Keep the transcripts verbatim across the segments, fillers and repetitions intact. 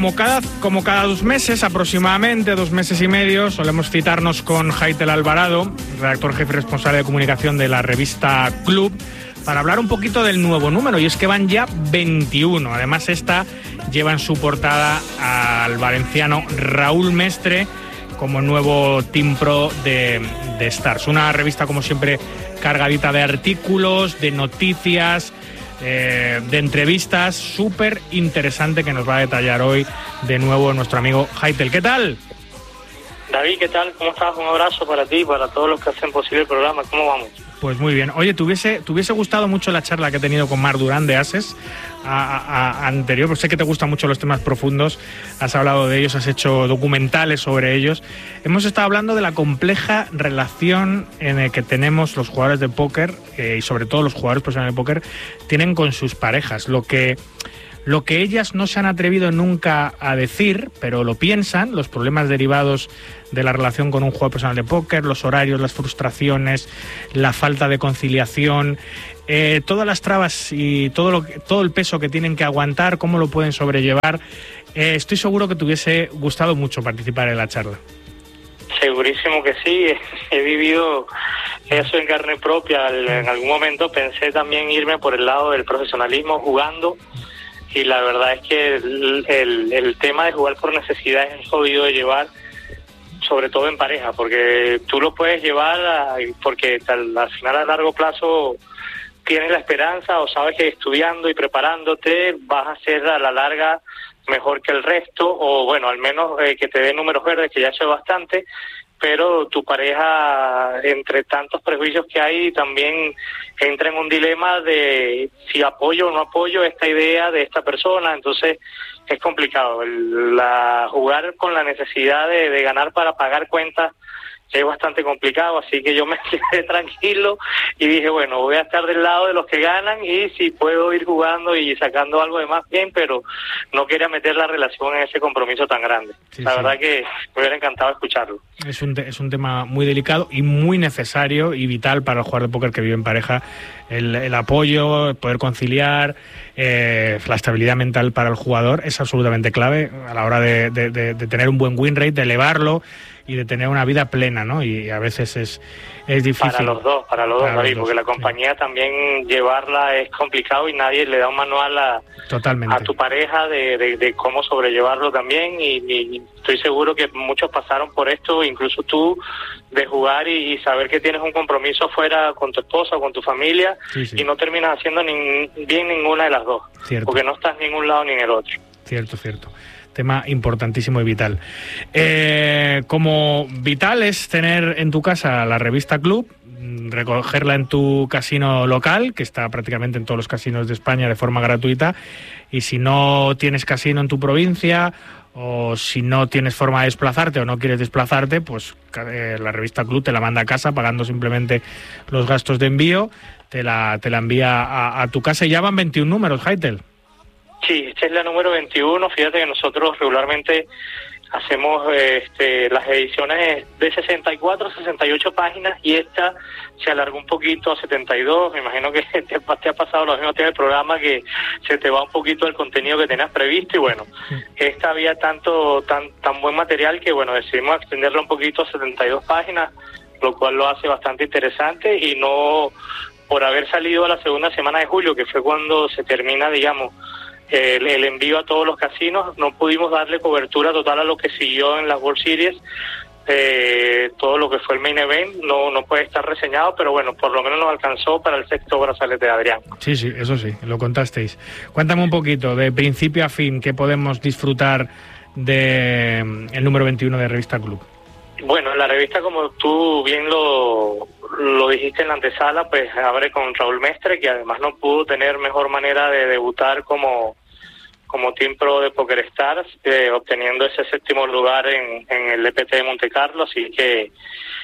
Como cada, como cada dos meses, aproximadamente dos meses y medio, solemos citarnos con Haitel Alvarado, redactor jefe responsable de comunicación de la revista Club, para hablar un poquito del nuevo número, y es que van ya veintiuno. Además, esta lleva en su portada al valenciano Raúl Mestre como nuevo team pro de, de Stars. Una revista, como siempre, cargadita de artículos, de noticias, Eh, de entrevistas, súper interesante, que nos va a detallar hoy de nuevo nuestro amigo Haitel. ¿Qué tal? David, ¿qué tal? ¿Cómo estás? Un abrazo para ti y para todos los que hacen posible el programa. ¿Cómo vamos? Pues muy bien. Oye, ¿te hubiese, te hubiese gustado mucho la charla que he tenido con Marc Durán de Ases a, a, a anterior? Pues sé que te gustan mucho los temas profundos, has hablado de ellos, has hecho documentales sobre ellos. Hemos estado hablando de la compleja relación en el que tenemos los jugadores de póker, eh, y sobre todo los jugadores profesionales de póker, tienen con sus parejas. Lo que... Lo que ellas no se han atrevido nunca a decir, pero lo piensan, los problemas derivados de la relación con un jugador profesional de póker, los horarios, las frustraciones, la falta de conciliación, eh, todas las trabas y todo, lo que, todo el peso que tienen que aguantar, cómo lo pueden sobrellevar. Eh, estoy seguro que te hubiese gustado mucho participar en la charla. Segurísimo que sí, he vivido eso en carne propia. En algún momento pensé también irme por el lado del profesionalismo jugando, y la verdad es que el, el, el tema de jugar por necesidad es jodido de llevar, sobre todo en pareja, porque tú lo puedes llevar a, porque al, al final a largo plazo tienes la esperanza o sabes que estudiando y preparándote vas a ser a la larga mejor que el resto, o bueno, al menos eh, que te dé números verdes, que ya es bastante, pero tu pareja, entre tantos prejuicios que hay, también entra en un dilema de si apoyo o no apoyo esta idea de esta persona. Entonces es complicado. El, la, jugar con la necesidad de, de ganar para pagar cuentas es bastante complicado, así que yo me quedé tranquilo y dije, bueno, voy a estar del lado de los que ganan y si puedo ir jugando y sacando algo de más, bien, pero no quería meter la relación en ese compromiso tan grande. Sí, la sí. verdad que me hubiera encantado escucharlo. Es un, te- es un tema muy delicado y muy necesario y vital para el jugador de póker que vive en pareja, el, el apoyo, el poder conciliar, eh, la estabilidad mental para el jugador es absolutamente clave a la hora de, de, de, de tener un buen win rate, de elevarlo y de tener una vida plena, ¿no? Y a veces es, es difícil. Para los dos, para los para dos, David, porque la compañía sí. también llevarla es complicado y nadie le da un manual a, Totalmente. a tu pareja de, de, de cómo sobrellevarlo también, y, y estoy seguro que muchos pasaron por esto, incluso tú, de jugar y, y saber que tienes un compromiso fuera con tu esposa o con tu familia, sí, sí. y no terminas haciendo ni, bien ninguna de las dos, cierto. Porque no estás ni en un lado ni en el otro. Cierto, cierto. Tema importantísimo y vital. Eh, como vital es tener en tu casa la revista Club, recogerla en tu casino local, que está prácticamente en todos los casinos de España de forma gratuita, y si no tienes casino en tu provincia o si no tienes forma de desplazarte o no quieres desplazarte, pues eh, la revista Club te la manda a casa pagando simplemente los gastos de envío, te la, te la envía a, a tu casa, y ya van veintiún números, Haitel. Sí, esta es la número veintiuno. Fíjate que nosotros regularmente hacemos este, las ediciones de sesenta y cuatro, sesenta y ocho páginas, y esta se alargó un poquito a setenta y dos. Me imagino que te, te ha pasado lo mismo en el programa, que se te va un poquito el contenido que tenías previsto, y bueno, esta había tanto tan tan buen material que bueno, decidimos extenderlo un poquito a setenta y dos páginas, lo cual lo hace bastante interesante, y no por haber salido a la segunda semana de julio, que fue cuando se termina, digamos, El, el envío a todos los casinos, no pudimos darle cobertura total a lo que siguió en las World Series. Eh, todo lo que fue el main event no, no puede estar reseñado, pero bueno, por lo menos nos alcanzó para el sexto brazalete de Adrián. Sí, sí, eso sí, lo contasteis. Cuéntame un poquito, de principio a fin, ¿qué podemos disfrutar de el número veintiuno de Revista Club? Bueno, la revista, como tú bien lo, lo dijiste en la antesala, pues abre con Raúl Mestre, que además no pudo tener mejor manera de debutar como como Team Pro de PokerStars, eh, obteniendo ese séptimo lugar en, en el E P T de Monte Carlo, así que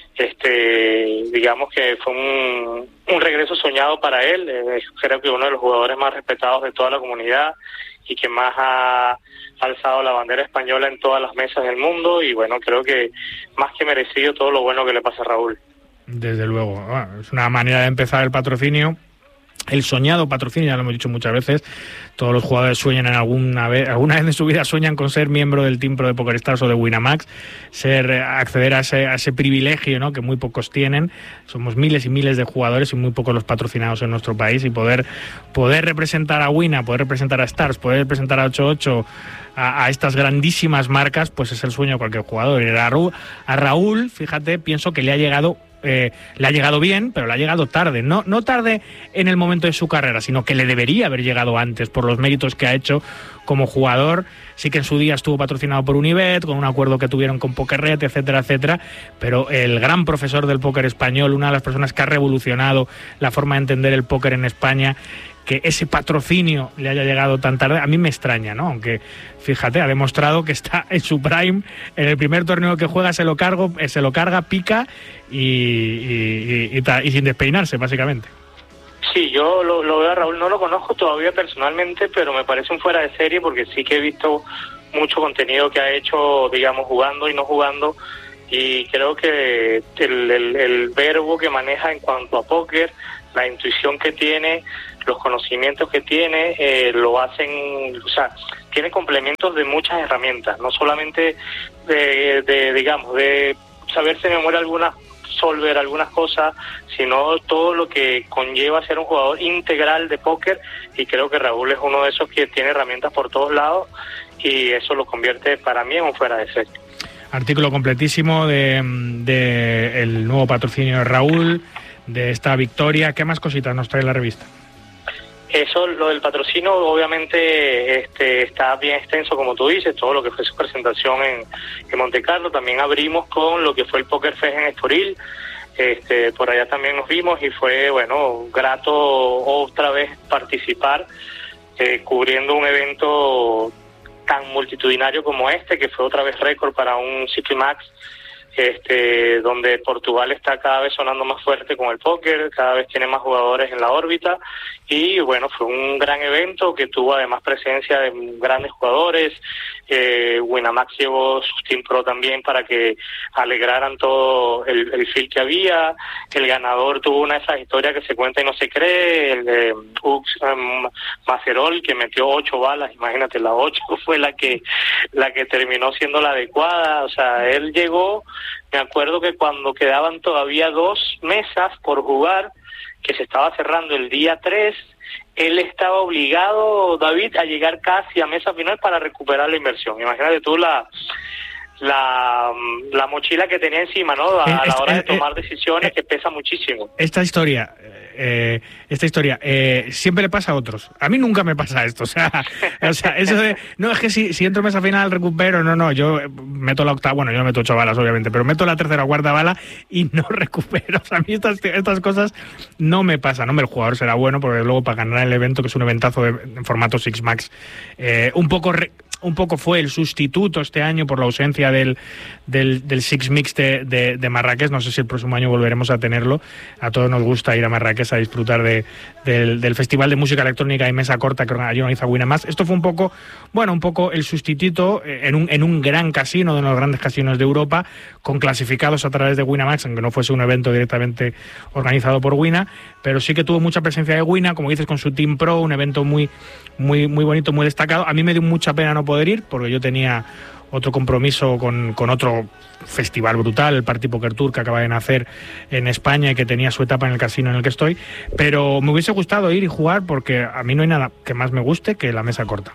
este digamos que fue un, un regreso soñado para él. Eh, creo que uno de los jugadores más respetados de toda la comunidad y que más ha alzado la bandera española en todas las mesas del mundo, y bueno, creo que más que merecido todo lo bueno que le pasa a Raúl. Desde luego, bueno, es una manera de empezar el patrocinio el soñado patrocinio, ya lo hemos dicho muchas veces, todos los jugadores sueñan en alguna vez, alguna vez de su vida sueñan con ser miembro del Team Pro de PokerStars o de Winamax, ser, acceder a ese, a ese privilegio, ¿no?, que muy pocos tienen. Somos miles y miles de jugadores y muy pocos los patrocinados en nuestro país, y poder, poder representar a Wina, poder representar a Stars, poder representar a ocho ocho, a, a estas grandísimas marcas, pues es el sueño de cualquier jugador. Y a Raúl, a Raúl, fíjate, pienso que le ha llegado Eh, le ha llegado bien, pero le ha llegado tarde. No, no tarde en el momento de su carrera, sino que le debería haber llegado antes por los méritos que ha hecho como jugador. Sí que en su día estuvo patrocinado por Unibet, con un acuerdo que tuvieron con PokerRet, etcétera, etcétera, pero el gran profesor del póker español, una de las personas que ha revolucionado la forma de entender el póker en España, que ese patrocinio le haya llegado tan tarde, a mí me extraña, ¿no? Aunque, fíjate, ha demostrado que está en su prime, en el primer torneo que juega se lo cargo, se lo carga, pica y, y, y, y, y sin despeinarse, básicamente. Sí, yo lo, lo veo a Raúl, no lo conozco todavía personalmente, pero me parece un fuera de serie, porque sí que he visto mucho contenido que ha hecho, digamos, jugando y no jugando, y creo que el, el, el verbo que maneja en cuanto a póker, la intuición que tiene, los conocimientos que tiene, eh, lo hacen, o sea, tiene complementos de muchas herramientas, no solamente de, de digamos, de saberse de memoria algunas, solver algunas cosas, sino todo lo que conlleva ser un jugador integral de póker, y creo que Raúl es uno de esos que tiene herramientas por todos lados, y eso lo convierte para mí en un fuera de serie. Artículo completísimo de, de el nuevo patrocinio de Raúl, de esta victoria. ¿Qué más cositas nos trae la revista? Eso, lo del patrocinio, obviamente este, está bien extenso, como tú dices, todo lo que fue su presentación en, en Monte Carlo. También abrimos con lo que fue el Poker Fest en Estoril. Este, por allá también nos vimos y fue, bueno, grato otra vez participar, eh, cubriendo un evento tan multitudinario como este, que fue otra vez récord para un Ciclimax, este, donde Portugal está cada vez sonando más fuerte con el póker, cada vez tiene más jugadores en la órbita, y bueno, fue un gran evento que tuvo además presencia de grandes jugadores. eh, Winamax llevó sus Team Pro también para que alegraran todo el, el feel que había. El ganador tuvo una de esas historias que se cuenta y no se cree, el de Ux um, Macerol, que metió ocho balas, imagínate, la ocho fue la que la que terminó siendo la adecuada. O sea, él llegó, me acuerdo que cuando quedaban todavía dos mesas por jugar, que se estaba cerrando el día tres, él estaba obligado, David, a llegar casi a mesa final para recuperar la inversión. Imagínate tú la la, la mochila que tenía encima, ¿no? A, a la hora de tomar decisiones, que pesa muchísimo. Esta historia, eh, esta historia, eh, siempre le pasa a otros. A mí nunca me pasa esto. O sea, o sea eso de, no, es que si, si entro mesa final recupero, no, no, yo meto la octava, bueno, yo no meto ocho balas, obviamente, pero meto la tercera o cuarta bala y no recupero. O sea, a mí estas, estas cosas no me pasan. Hombre, el jugador será bueno, porque luego para ganar el evento, que es un eventazo de, en formato Six Max, eh, un poco... Re, un poco fue el sustituto este año por la ausencia del, del, del Six Mix de, de, de Marrakech. No sé si el próximo año volveremos a tenerlo. A todos nos gusta ir a Marrakech a disfrutar de, del, del Festival de Música Electrónica y Mesa Corta que organiza Winamax. Esto fue un poco, bueno, un poco el sustituto en un, en un gran casino, de uno de los grandes casinos de Europa, con clasificados a través de Winamax, aunque no fuese un evento directamente organizado por Wina, pero sí que tuvo mucha presencia de Wina, como dices, con su Team Pro, un evento muy, muy, muy bonito, muy destacado. A mí me dio mucha pena no poder ir, porque yo tenía otro compromiso con, con otro festival brutal, el Party Poker Tour, que acaba de nacer en España y que tenía su etapa en el casino en el que estoy, pero me hubiese gustado ir y jugar, porque a mí no hay nada que más me guste que la mesa corta.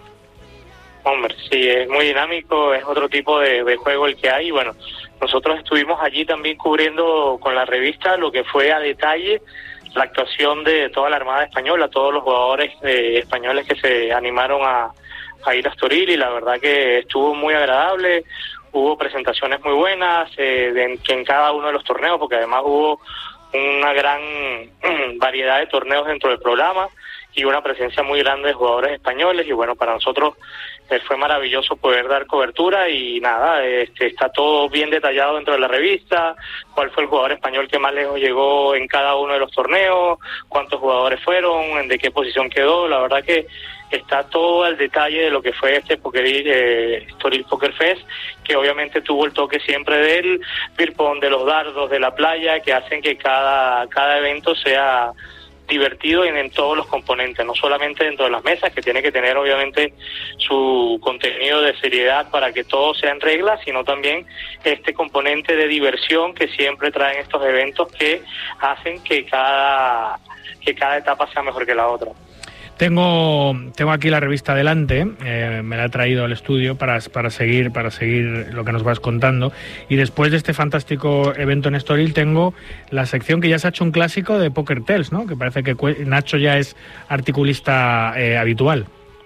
Hombre, sí, es muy dinámico, es otro tipo de, de juego el que hay. Bueno, nosotros estuvimos allí también cubriendo con la revista lo que fue a detalle la actuación de toda la Armada Española, todos los jugadores eh, españoles que se animaron a, a ir a Estoril, y la verdad que estuvo muy agradable. Hubo presentaciones muy buenas eh, de, en, en cada uno de los torneos, porque además hubo una gran variedad de torneos dentro del programa y una presencia muy grande de jugadores españoles. Y bueno, para nosotros eh, fue maravilloso poder dar cobertura, y nada, este, está todo bien detallado dentro de la revista, cuál fue el jugador español que más lejos llegó en cada uno de los torneos, cuántos jugadores fueron, de qué posición quedó. La verdad que está todo al detalle de lo que fue este Poker, eh, Estoril Poker Fest, que obviamente tuvo el toque siempre del beer pong, de los dardos, de la playa, que hacen que cada, cada evento sea divertido en, en todos los componentes, no solamente dentro de las mesas, que tiene que tener obviamente su contenido de seriedad para que todo sea en regla, sino también este componente de diversión que siempre traen estos eventos que hacen que cada, que cada etapa sea mejor que la otra. Tengo, tengo aquí la revista delante, eh, me la he traído al estudio para, para, seguir, para seguir lo que nos vas contando. Y después de este fantástico evento en Estoril tengo la sección que ya se ha hecho un clásico de Poker Tales, ¿no? Que parece que Nacho ya es articulista eh, habitual.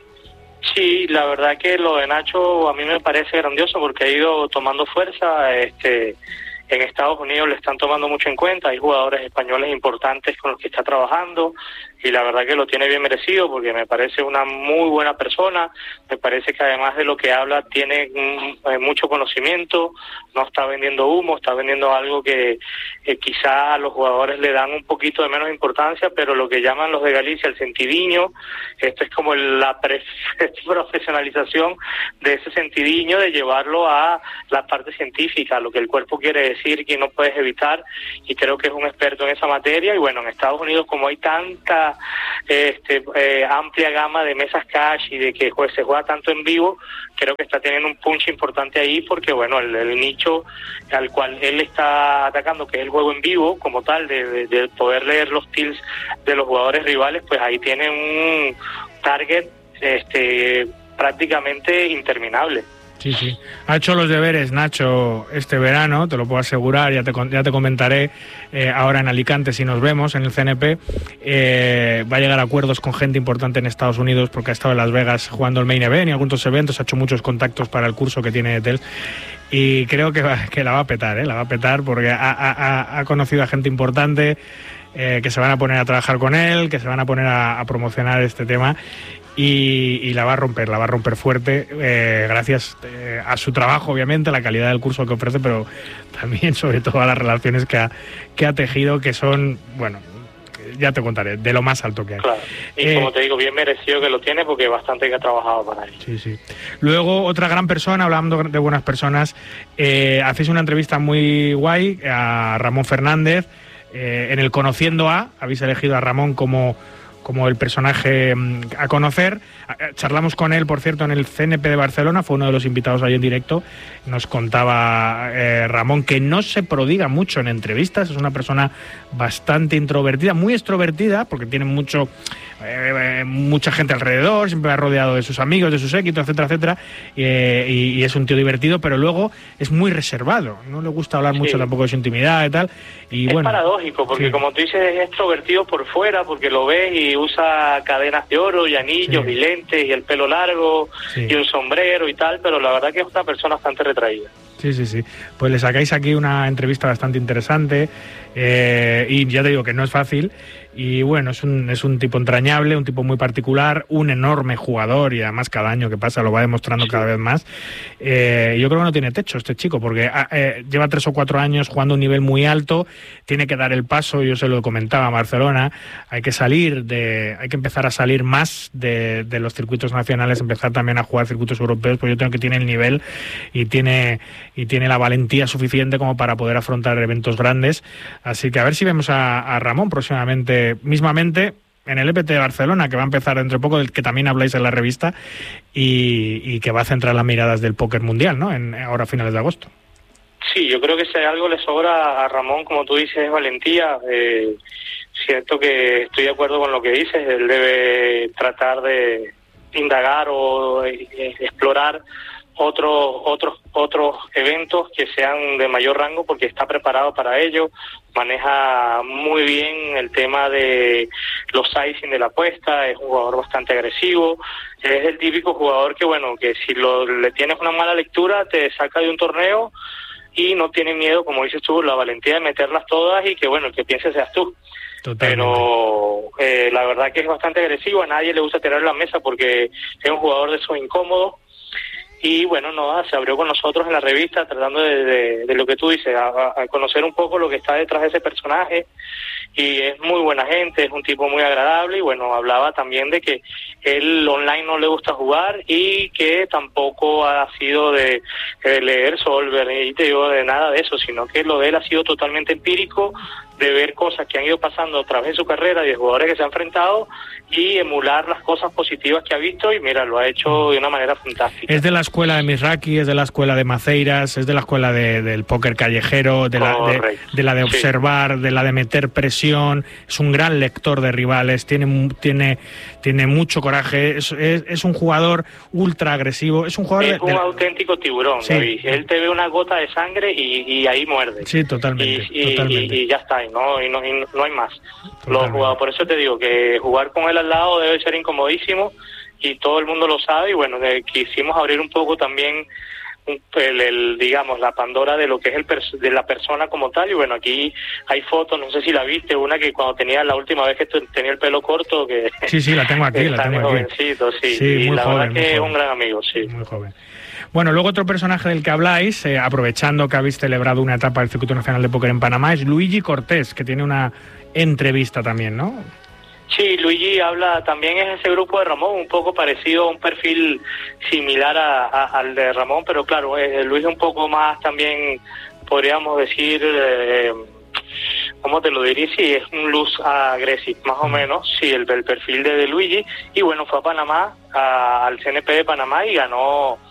Sí, la verdad que lo de Nacho a mí me parece grandioso porque ha ido tomando fuerza. Este, en Estados Unidos le están tomando mucho en cuenta, hay jugadores españoles importantes con los que está trabajando y la verdad que lo tiene bien merecido porque me parece una muy buena persona, me parece que además de lo que habla tiene mm, mucho conocimiento, no está vendiendo humo, está vendiendo algo que eh, quizá a los jugadores le dan un poquito de menos importancia, pero lo que llaman los de Galicia el sentidiño, esto es como la pre profesionalización de ese sentidiño, de llevarlo a la parte científica, lo que el cuerpo quiere decir que no puedes evitar, y creo que es un experto en esa materia. Y bueno, en Estados Unidos, como hay tanta este, eh, amplia gama de mesas cash y de que pues, se juega tanto en vivo, creo que está teniendo un punch importante ahí porque bueno, el, el nicho al cual él está atacando, que es el juego en vivo como tal, de, de, de poder leer los tilts de los jugadores rivales, pues ahí tiene un target este prácticamente interminable. Sí, sí. Ha hecho los deberes Nacho este verano, te lo puedo asegurar, ya te, ya te comentaré eh, ahora en Alicante si nos vemos en el C N P. Eh, va a llegar a acuerdos con gente importante en Estados Unidos porque ha estado en Las Vegas jugando el Main Event y algunos eventos, ha hecho muchos contactos para el curso que tiene Etel y creo que, va, que la va a petar, ¿eh? La va a petar porque ha, ha, ha conocido a gente importante eh, que se van a poner a trabajar con él, que se van a poner a, a promocionar este tema. Y, y la va a romper, la va a romper fuerte, eh, gracias eh, a su trabajo, obviamente, a la calidad del curso que ofrece, pero también, sobre todo, a las relaciones que ha, que ha tejido, que son, bueno, ya te contaré, de lo más alto que hay. Claro, y eh, como te digo, bien merecido que lo tiene, porque bastante que ha trabajado para él. Sí, sí. Luego, otra gran persona, hablando de buenas personas, eh, hacéis una entrevista muy guay a Ramón Fernández, eh, en el Conociendo A, habéis elegido a Ramón como... como el personaje a conocer. Charlamos con él, por cierto, en el C N P de Barcelona, fue uno de los invitados ahí en directo. Nos contaba eh, Ramón que no se prodiga mucho en entrevistas, es una persona bastante introvertida, muy extrovertida, porque tiene mucho eh, mucha gente alrededor, siempre va rodeado de sus amigos, de sus séquitos, etcétera, etcétera, eh, y, y es un tío divertido, pero luego es muy reservado, no le gusta hablar mucho sí. tampoco de su intimidad y tal. Y es bueno, paradójico, porque sí. como tú dices, es extrovertido por fuera, porque lo ves y usa cadenas de oro y anillos sí. y lentes y el pelo largo sí. y un sombrero y tal, pero la verdad que es una persona bastante retraída. Sí, sí, sí. Pues le sacáis aquí una entrevista bastante interesante eh, y ya te digo que no es fácil. Y bueno, es un, es un tipo entrañable, un tipo muy particular, un enorme jugador y además cada año que pasa lo va demostrando sí. cada vez más. Eh, yo creo que no tiene techo este chico porque eh, lleva tres o cuatro años jugando a un nivel muy alto, tiene que dar el paso, yo se lo comentaba a Barcelona, hay que salir de, hay que empezar a salir más de, de los circuitos nacionales, empezar también a jugar circuitos europeos, pues yo creo que tiene el nivel y tiene, y tiene la valentía suficiente como para poder afrontar eventos grandes. Así que a ver si vemos a, a Ramón próximamente, mismamente en el E P T de Barcelona, que va a empezar dentro de poco, del que también habláis en la revista y, y que va a centrar las miradas del póker mundial, ¿no? En, ahora a finales de agosto. Sí, yo creo que si algo le sobra a Ramón, como tú dices, es valentía. Eh, siento que estoy de acuerdo con lo que dices, él debe tratar de indagar o eh, explorar otros otros otros eventos que sean de mayor rango porque está preparado para ello, maneja muy bien el tema de los sizing de la apuesta, es un jugador bastante agresivo, es el típico jugador que bueno, que si lo, le tienes una mala lectura te saca de un torneo y no tiene miedo, como dices tú, la valentía de meterlas todas y que bueno, el que piense seas tú. Totalmente. Pero eh, la verdad que es bastante agresivo, a nadie le gusta tener la mesa porque es un jugador de esos incómodos. y bueno, no, se abrió con nosotros en la revista tratando de, de, de lo que tú dices, a, a conocer un poco lo que está detrás de ese personaje, y es muy buena gente, es un tipo muy agradable, y bueno, hablaba también de que él online no le gusta jugar y que tampoco ha sido de, de leer Solver, y te digo de nada de eso, sino que lo de él ha sido totalmente empírico, de ver cosas que han ido pasando a través de su carrera y de jugadores que se han enfrentado y emular las cosas positivas que ha visto, y mira, lo ha hecho de una manera fantástica. Es de la escuela de Misraki, es de la escuela de Maceiras, es de la escuela de, del póker callejero, de la de, de la de observar, sí. de la de meter presión, es un gran lector de rivales, tiene, tiene, tiene mucho coraje, es, es, es un jugador ultra agresivo, es un jugador... Es de, un de... auténtico tiburón, sí. David. Él te ve una gota de sangre y, y ahí muerde. Sí, totalmente. Y, y, totalmente. y, y ya está, y no, y no, y no hay más. Los jugadores, por eso te digo que jugar con él al lado debe ser incomodísimo, y todo el mundo lo sabe, y bueno, de, quisimos abrir un poco también el, el digamos la Pandora de lo que es el pers- de la persona como tal, y bueno, aquí hay fotos, no sé si la viste, una que cuando tenía la última vez que tenía el pelo corto, que sí, sí, la tengo aquí, la tengo aquí. Jovencito, sí, sí y muy la joven, verdad que es joven. un gran amigo, sí. Muy joven. Bueno, luego otro personaje del que habláis, eh, aprovechando que habéis celebrado una etapa del Circuito Nacional de Póker en Panamá, es Luigi Cortés, que tiene una entrevista también, ¿no? Sí, Luigi habla, también es ese grupo de Ramón, un poco parecido a un perfil similar a, a, al de Ramón, pero claro, eh, Luis un poco más también, podríamos decir, eh, ¿cómo te lo diría? Sí, es un luz agresivo, más o menos, sí, el, el perfil de, de Luigi, y bueno, fue a Panamá, a, al C N P de Panamá, y ganó